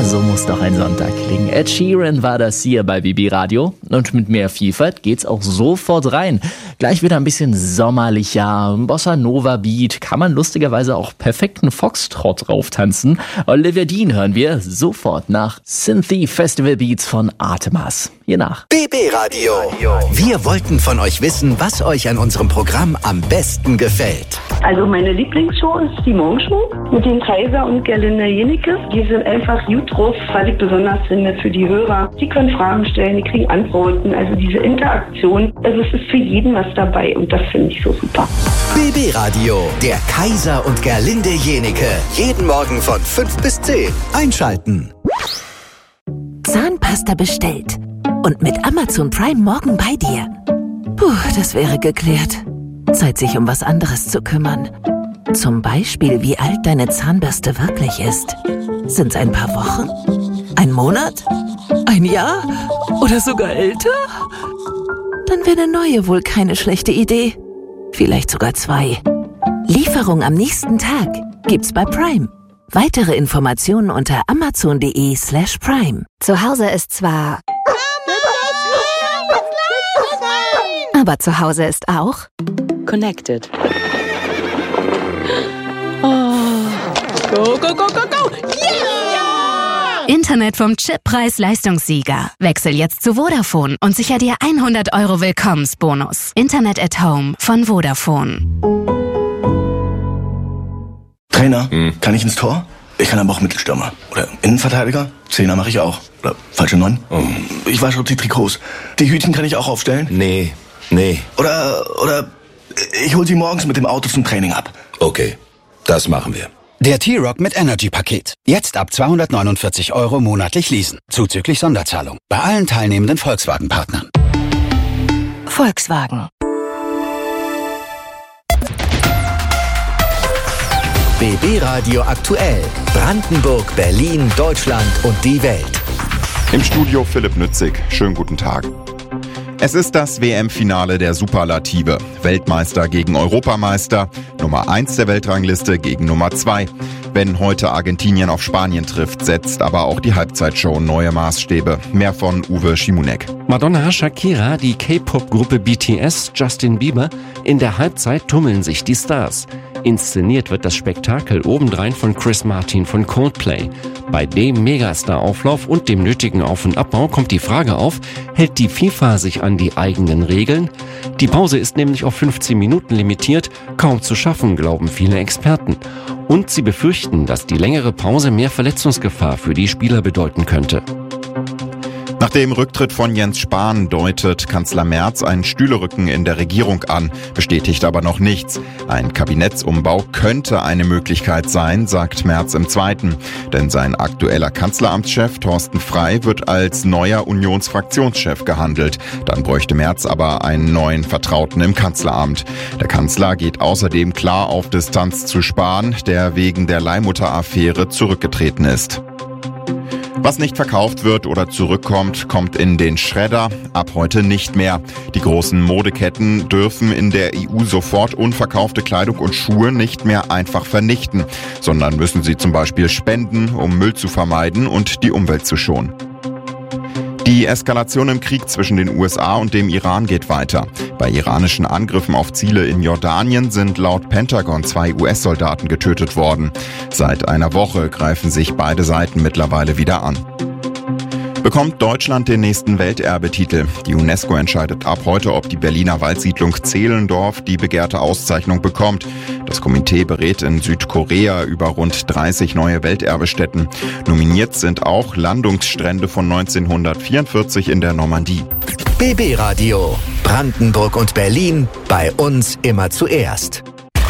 so muss doch ein Sonntag klingen. Ed Sheeran war das hier bei BB Radio. Und mit mehr Vielfalt geht's auch sofort rein. Gleich wieder ein bisschen sommerlicher, Bossa Nova Beat. Kann man lustigerweise auch perfekten Foxtrot drauf tanzen. Olivia Dean hören wir sofort nach Synthy Festival Beats von Artemas. Hier nach BB Radio. Wir wollten von euch wissen, was euch an unserem Programm am besten gefällt. Also meine Lieblingsshow ist die Morgenshow mit den Kaiser und Gerlinde Jenecke. Die sind einfach gut drauf, was ich besonders finde für die Hörer. Die können Fragen stellen, die kriegen Antworten. Also diese Interaktion, also es ist für jeden was dabei und das finde ich so super. BB Radio, der Kaiser und Gerlinde Jenecke. Jeden Morgen von 5 bis 10. Einschalten. Zahnpasta bestellt. Und mit Amazon Prime morgen bei dir. Puh, das wäre geklärt. Zeit, sich um was anderes zu kümmern. Zum Beispiel, wie alt deine Zahnbürste wirklich ist. Sind's ein paar Wochen? Ein Monat? Ein Jahr? Oder sogar älter? Dann wäre eine neue wohl keine schlechte Idee. Vielleicht sogar 2. Lieferung am nächsten Tag gibt's bei Prime. Weitere Informationen unter amazon.de/prime. Zu Hause ist zwar... Aber zu Hause ist auch... Connected. Oh. Go, go, go, go, go! Yeah! Internet vom Chip Preis-Leistungssieger. Wechsel jetzt zu Vodafone und sicher dir 100 € Willkommensbonus. Internet at Home von Vodafone. Trainer, kann ich ins Tor? Ich kann aber auch Mittelstürmer. Oder Innenverteidiger? Zehner mache ich auch. Oder falsche 9? Ich wasche auch die Trikots. Die Hütchen kann ich auch aufstellen? Nee. Oder ich hol sie morgens mit dem Auto zum Training ab. Okay, das machen wir. Der T-Rock mit Energy-Paket. Jetzt ab 249 € monatlich leasen. Zuzüglich Sonderzahlung. Bei allen teilnehmenden Volkswagen-Partnern. Volkswagen. BB Radio aktuell. Brandenburg, Berlin, Deutschland und die Welt. Im Studio Philipp Nützig. Schönen guten Tag. Es ist das WM-Finale der Superlative. Weltmeister gegen Europameister, Nummer 1 der Weltrangliste gegen Nummer 2. Wenn heute Argentinien auf Spanien trifft, setzt aber auch die Halbzeitshow neue Maßstäbe. Mehr von Uwe Schimonek. Madonna, Shakira, die K-Pop-Gruppe BTS, Justin Bieber. In der Halbzeit tummeln sich die Stars. Inszeniert wird das Spektakel obendrein von Chris Martin von Coldplay. Bei dem Megastar-Auflauf und dem nötigen Auf- und Abbau kommt die Frage auf, hält die FIFA sich an die eigenen Regeln? Die Pause ist nämlich auf 15 Minuten limitiert, kaum zu schaffen, glauben viele Experten. Und sie befürchten, dass die längere Pause mehr Verletzungsgefahr für die Spieler bedeuten könnte. Nach dem Rücktritt von Jens Spahn deutet Kanzler Merz einen Stühlerücken in der Regierung an, bestätigt aber noch nichts. Ein Kabinettsumbau könnte eine Möglichkeit sein, sagt Merz im Zweiten. Denn sein aktueller Kanzleramtschef Thorsten Frey wird als neuer Unionsfraktionschef gehandelt. Dann bräuchte Merz aber einen neuen Vertrauten im Kanzleramt. Der Kanzler geht außerdem klar auf Distanz zu Spahn, der wegen der Leihmutter-Affäre zurückgetreten ist. Was nicht verkauft wird oder zurückkommt, kommt in den Schredder. Ab heute nicht mehr. Die großen Modeketten dürfen in der EU sofort unverkaufte Kleidung und Schuhe nicht mehr einfach vernichten, sondern müssen sie zum Beispiel spenden, um Müll zu vermeiden und die Umwelt zu schonen. Die Eskalation im Krieg zwischen den USA und dem Iran geht weiter. Bei iranischen Angriffen auf Ziele in Jordanien sind laut Pentagon 2 US-Soldaten getötet worden. Seit einer Woche greifen sich beide Seiten mittlerweile wieder an. Bekommt Deutschland den nächsten Welterbetitel? Die UNESCO entscheidet ab heute, ob die Berliner Waldsiedlung Zehlendorf die begehrte Auszeichnung bekommt. Das Komitee berät in Südkorea über rund 30 neue Welterbestätten. Nominiert sind auch Landungsstrände von 1944 in der Normandie. BB Radio. Brandenburg und Berlin. Bei uns immer zuerst.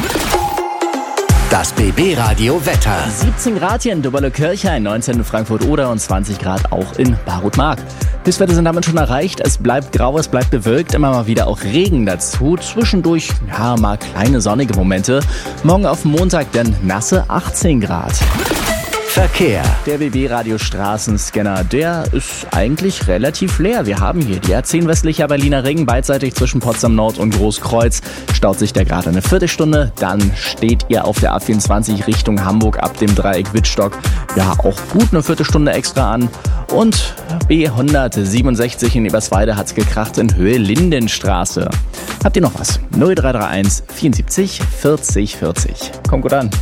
Das BB Radio Wetter. 17 Grad hier in Dubberle-Kirchhain, 19 in Frankfurt-Oder und 20 Grad auch in Barut-Mark. Höchstwerte sind damit schon erreicht. Es bleibt grau, es bleibt bewölkt, immer mal wieder auch Regen dazu. Zwischendurch, mal kleine sonnige Momente. Morgen auf Montag dann nasse 18 Grad. Verkehr. Der BB-Radio Straßenscanner, der ist eigentlich relativ leer. Wir haben hier die A10 westlicher Berliner Ring, beidseitig zwischen Potsdam Nord und Großkreuz. Staut sich der gerade eine Viertelstunde. Dann steht ihr auf der A24 Richtung Hamburg ab dem Dreieck Wittstock. Ja, auch gut eine Viertelstunde extra an. Und B167 in Eberswalde hat's gekracht in Höhe Lindenstraße. Habt ihr noch was? 0331 74 40 40. Kommt gut an.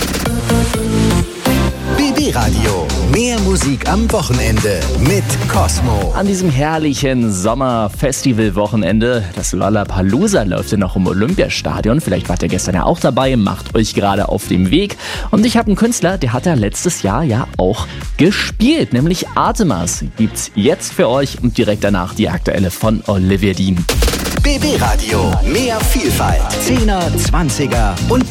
BB Radio. Mehr Musik am Wochenende mit Cosmo. An diesem herrlichen Sommer-Festival-Wochenende, das Lollapalooza läuft ja noch im Olympiastadion. Vielleicht wart ihr gestern ja auch dabei, macht euch gerade auf dem Weg. Und ich habe einen Künstler, der hat da letztes Jahr ja auch gespielt, nämlich Artemas. Gibt's jetzt für euch und direkt danach die aktuelle von Olivia Dean. BB Radio. Mehr Vielfalt. 10er, 20er und